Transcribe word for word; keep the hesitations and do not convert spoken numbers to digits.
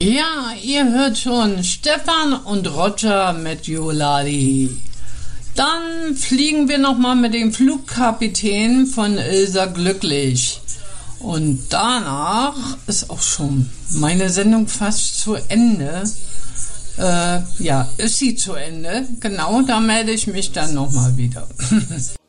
Ja, ihr hört schon Stefan und Roger mit Jolali. Dann fliegen wir nochmal mit dem Flugkapitän von Ilsa Glücklich. Und danach ist auch schon meine Sendung fast zu Ende. Äh, ja, ist sie zu Ende. Genau, da melde ich mich dann nochmal wieder.